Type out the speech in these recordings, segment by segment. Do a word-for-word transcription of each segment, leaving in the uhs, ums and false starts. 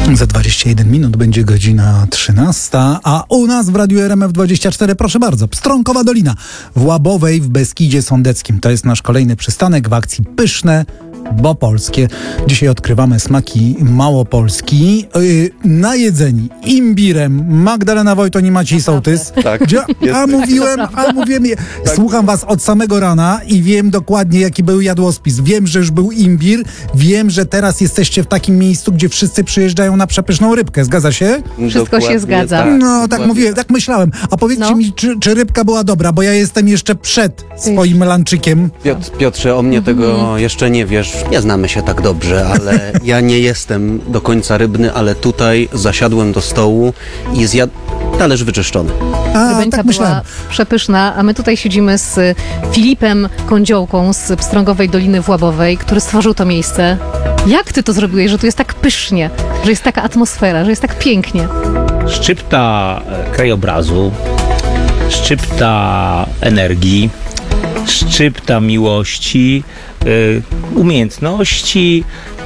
Za dwadzieścia jeden minut będzie godzina trzynasta, a u nas w Radiu R M F dwadzieścia cztery, proszę bardzo, Pstrągowa Dolina w Łabowej w Beskidzie Sądeckim. To jest nasz kolejny przystanek w akcji Pyszne, bo polskie. Dzisiaj odkrywamy smaki Małopolski. Yy, najedzeni imbirem Magdalena Wojton i Maciej Sołtys. Tak, Gdzie, a mówiłem, a mówiłem, tak. Słucham was od samego rana i wiem dokładnie, jaki był jadłospis. Wiem, że już był imbir. Wiem, że teraz jesteście w takim miejscu, gdzie wszyscy przyjeżdżają na przepyszną rybkę. Zgadza się? Wszystko Dokładnie się zgadza. tak. No, tak mówiłem, tak myślałem. A powiedzcie No. mi, czy, czy rybka była dobra, bo ja jestem jeszcze przed swoim lanczykiem. Piotr, Piotrze, o mnie tego jeszcze nie wiesz. Nie znamy się tak dobrze, ale ja nie jestem do końca rybny, ale tutaj zasiadłem do stołu i zjadł talerz wyczyszczony. A, Rybeńka tak była myślałem. przepyszna, a my tutaj siedzimy z Filipem Kądziołką z Pstrągowej Doliny w Łabowej, który stworzył to miejsce. Jak ty to zrobiłeś, że tu jest tak pysznie, że jest taka atmosfera, że jest tak pięknie? Szczypta e, krajobrazu, szczypta energii, szczypta miłości, y, umiejętności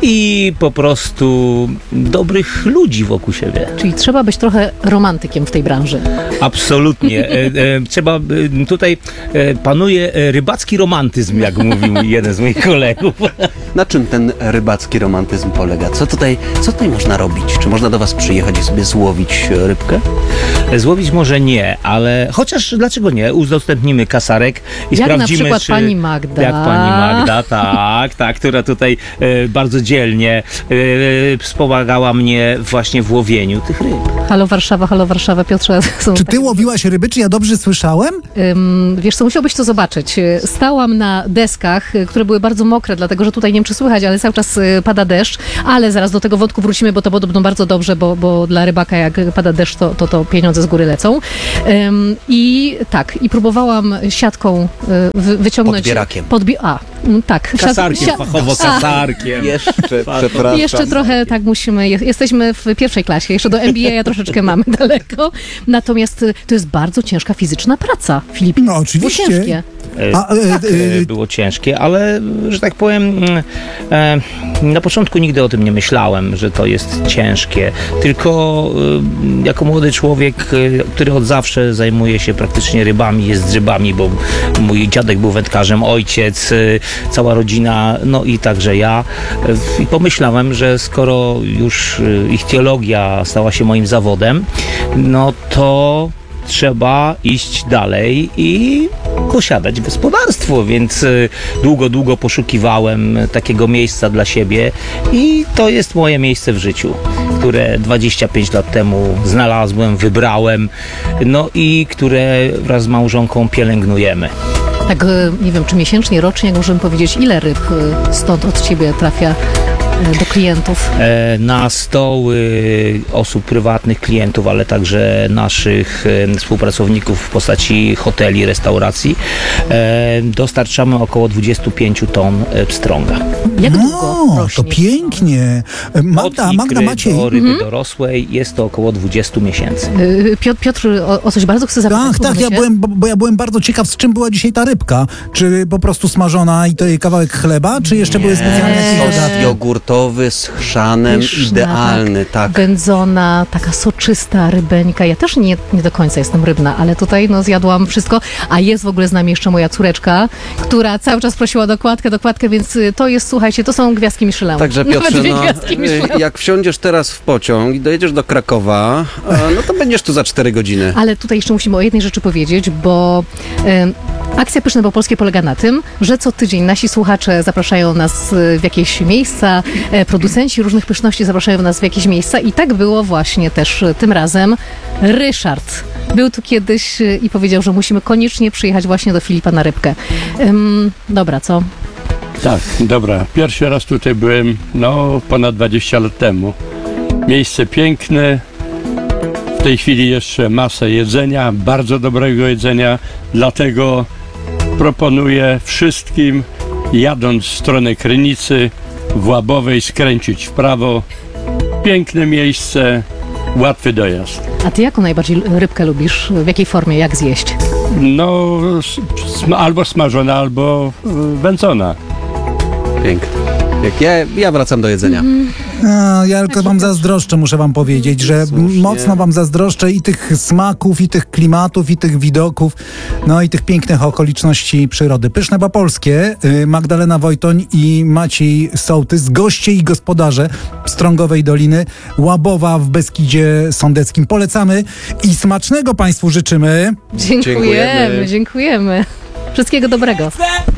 i po prostu dobrych ludzi wokół siebie. Czyli trzeba być trochę romantykiem w tej branży. Absolutnie. E, e, trzeba, e, tutaj e, panuje e, rybacki romantyzm, jak mówił jeden z moich kolegów. Na czym ten rybacki romantyzm polega? Co tutaj, co tutaj można robić? Czy można do was przyjechać i sobie złowić rybkę? Złowić może nie, ale chociaż dlaczego nie? Udostępnimy kasarek i Jak na sprawdzimy, przykład czy... pani Magda. Jak pani Magda, tak, tak, która tutaj e, bardzo dzielnie e, wspomagała mnie właśnie w łowieniu tych ryb. Halo Warszawa, halo Warszawa, Piotrze. Są Czy takie- ty łowiłaś ryby, czy ja dobrze słyszałem? Ym, wiesz co, musiałbyś to zobaczyć. Stałam na deskach, y, które były bardzo mokre, dlatego że tutaj nie wiem, czy słychać, ale cały czas y, pada deszcz, ale zaraz do tego wątku wrócimy, bo to podobno bardzo dobrze, bo, bo dla rybaka jak pada deszcz, to, to, to pieniądze z góry lecą. Ym, I tak, i próbowałam siatką y, wy, wyciągnąć... Podbierakiem. Podbi- a, mm, tak. Siat- Kasarkiem, sia- fachowo a, kasarkiem. Jeszcze, przepraszam. Jeszcze trochę tak musimy, je- jesteśmy w pierwszej klasie, jeszcze do M B A ja troszeczkę mamy daleko, natomiast y, to jest bardzo ciężka fizyczna praca, Filipie. No, oczywiście. Było ciężkie. E, A, e, tak, e, e, było ciężkie, ale, że tak powiem, mm, e, na początku nigdy o tym nie myślałem, że to jest ciężkie. Tylko e, jako młody człowiek, e, który od zawsze zajmuje się praktycznie rybami, jest z rybami, bo mój dziadek był wędkarzem, ojciec, e, cała rodzina, no i także ja. E, I pomyślałem, że skoro już e, ichtiologia stała się moim zawodem, no to trzeba iść dalej i posiadać gospodarstwo, więc y, długo, długo poszukiwałem takiego miejsca dla siebie i to jest moje miejsce w życiu, które dwadzieścia pięć lat temu znalazłem, wybrałem, no i które wraz z małżonką pielęgnujemy. Tak, y, nie wiem, czy miesięcznie, rocznie, jak możemy powiedzieć, ile ryb y, stąd od ciebie trafia y, do klientów? E, na stoły osób prywatnych, klientów, ale także naszych e, współpracowników w postaci hoteli, restauracji e, dostarczamy około dwadzieścia pięć ton e, pstrąga. Jak długo No, to rośnie? pięknie. Magda, Od Magda ikry Maciej. do ryby dorosłej jest to około dwadzieścia miesięcy. Y, Piotr, Piotr o, o coś bardzo chce zapytać. Tak, w tym tak, ja momencie. byłem, bo, bo ja byłem bardzo ciekaw, z czym była dzisiaj ta rybka. Czy po prostu smażona i to jej kawałek chleba, czy jeszcze były specjalne jakieś Eee. Sos dodatki? jogurtowy z chrzanem, Pyszna, idealny, tak. Wędzona, taka soczysta rybeńka. Ja też nie, nie do końca jestem rybna, ale tutaj no, zjadłam wszystko. A jest w ogóle z nami jeszcze moja córeczka, która cały czas prosiła dokładkę, dokładkę, więc y, to jest, słuchajcie, to są gwiazdki Michelin. Także Nawet Piotrze, dwie no, gwiazdki Michelin. jak wsiądziesz teraz w pociąg i dojedziesz do Krakowa, e, no to będziesz tu za cztery godziny. Ale tutaj jeszcze musimy o jednej rzeczy powiedzieć, bo em, akcja Pyszne Bo Polskie polega na tym, że co tydzień nasi słuchacze zapraszają nas y, w jakieś miejsca, e, producenci różnych pyszności zapraszają nas w jakieś miejsca i tak było właśnie też y, tym razem. Ryszard był tu kiedyś y, i powiedział, że musimy koniecznie przyjechać właśnie do Filipa na rybkę. Ym, dobra, co? Tak, dobra. Pierwszy raz tutaj byłem, no, ponad dwadzieścia lat temu. Miejsce piękne. W tej chwili jeszcze masę jedzenia, bardzo dobrego jedzenia, dlatego proponuję wszystkim, jadąc w stronę Krynicy, w Łabowej, skręcić w prawo. Piękne miejsce, łatwy dojazd. A ty jaką najbardziej rybkę lubisz? W jakiej formie? Jak zjeść? No, sm- albo smażona, albo y, wędzona. Piękne. Jak ja, ja wracam do jedzenia. A, ja tylko wam zazdroszczę, muszę wam powiedzieć, że Słusznie. mocno wam zazdroszczę i tych smaków, i tych klimatów, i tych widoków, no i tych pięknych okoliczności przyrody. Pyszne po polskie, y, Magdalena Wojtoń i Maciej Sołtys, goście i gospodarze Pstrągowej Doliny, Łabowa w Beskidzie Sądeckim. Polecamy i smacznego Państwu życzymy. Dziękujemy, Dziękujemy. dziękujemy. Wszystkiego dobrego.